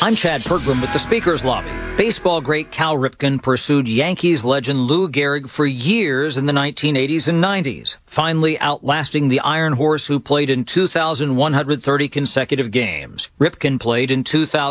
I'm Chad Pergram with the Speaker's Lobby. Baseball great Cal Ripken pursued Yankees legend Lou Gehrig for years in the 1980s and 90s, finally outlasting the Iron Horse, who played in 2,130 consecutive games. Ripken played in 2000.